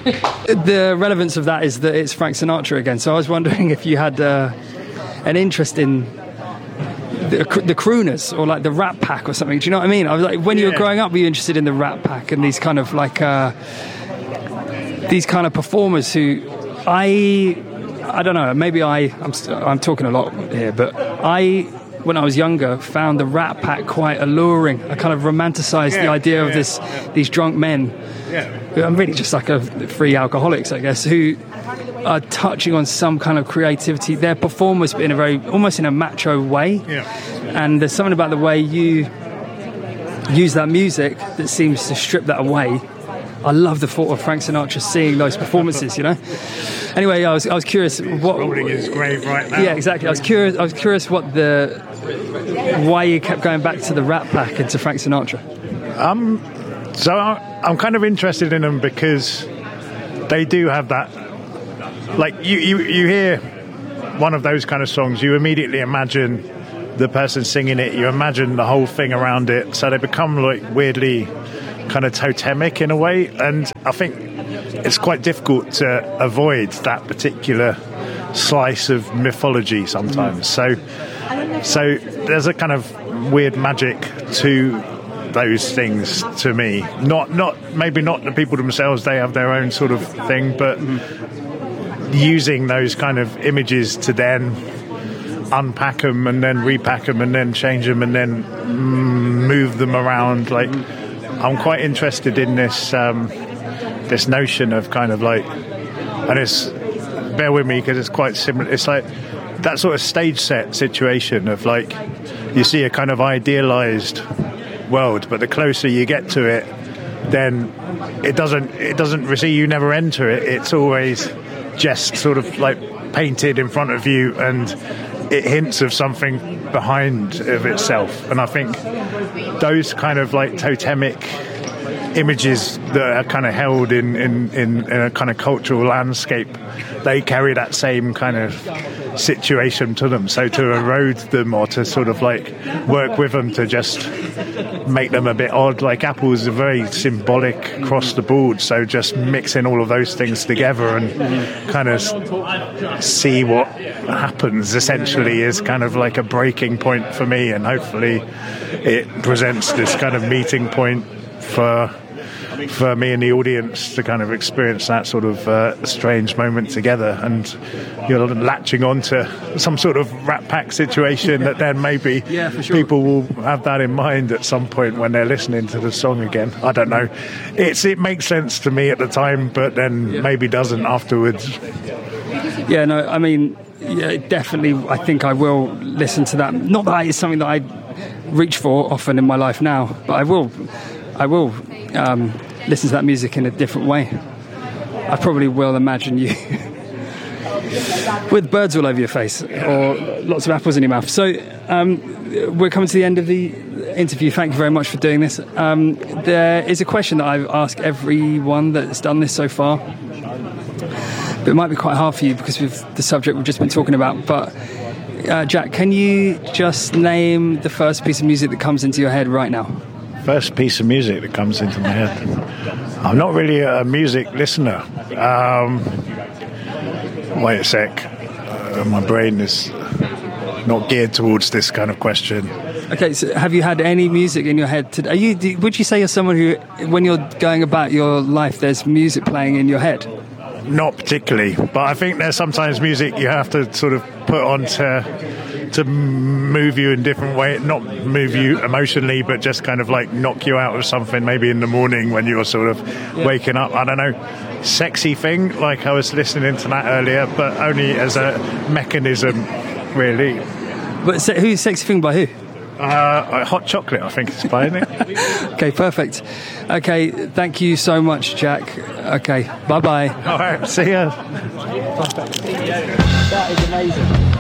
The relevance of that is that it's Frank Sinatra again. So I was wondering if you had an interest in the crooners or like the Rat Pack or something. Do you know what I mean? I was like, when you were growing up, were you interested in the Rat Pack and these kind of like these kind of performers who I don't know, maybe I'm talking a lot here, but when I was younger, found the Rat Pack quite alluring. I kind of romanticised the idea of these drunk men who are really just like free alcoholics, I guess, who are touching on some kind of creativity. Their performers in almost in a macho way. And there's something about the way you use that music that seems to strip that away. I love the thought of Frank Sinatra seeing those performances, you know. Anyway, I was curious what rolling in his grave right now. Yeah, exactly. I was curious why you kept going back to the Rat Pack and to Frank Sinatra. So I'm kind of interested in them because they do have that. Like you hear one of those kind of songs, you immediately imagine the person singing it. You imagine the whole thing around it. So they become like weirdly kind of totemic in a way, and I think it's quite difficult to avoid that particular slice of mythology sometimes. So there's a kind of weird magic to those things to me. Maybe not the people themselves, they have their own sort of thing, but using those kind of images to then unpack them and then repack them and then change them and then move them around, like I'm quite interested in this this notion of kind of like, and it's, bear with me because it's quite similar, it's like that sort of stage set situation of like you see a kind of idealized world, but the closer you get to it, then it doesn't receive, you never enter it, it's always just sort of like painted in front of you, and it hints of something behind of itself. And I think those kind of like totemic images that are kind of held in a kind of cultural landscape, they carry that same kind of situation to them. So to erode them or to sort of like work with them to just make them a bit odd, like Apples are very symbolic across the board, so just mixing all of those things together and kind of see what happens essentially is kind of like a breaking point for me, and hopefully it presents this kind of meeting point for me and the audience to kind of experience that sort of strange moment together, and you're latching on to some sort of Rat Pack situation that then maybe people will have that in mind at some point when they're listening to the song again. I don't know. It makes sense to me at the time, but then maybe doesn't afterwards. Yeah, no, I mean, definitely I think I will listen to that. Not that it's something that I reach for often in my life now, but I will listen to that music in a different way. I probably will imagine you with birds all over your face or lots of apples in your mouth. So we're coming to the end of the interview. Thank you very much for doing this. There is a question that I've asked everyone that's done this so far, but it might be quite hard for you because of the subject we've just been talking about. But Jack, can you just name the first piece of music that comes into your head right now? First piece of music that comes into my head. I'm not really a music listener. Wait a sec. My brain is not geared towards this kind of question. Okay, so have you had any music in your head today? Would you say you're someone who, when you're going about your life, there's music playing in your head? Not particularly, but I think there's sometimes music you have to sort of put on to move you in different way, not move you emotionally, but just kind of like knock you out of something, maybe in the morning when you're sort of waking up. I don't know, Sexy Thing, like I was listening to that earlier, but only as a mechanism, really. But who's Sexy Thing by who? Hot Chocolate, I think it's by, isn't it? Okay, perfect. Okay, thank you so much, Jack. Okay, bye-bye. All right, see ya. That is amazing.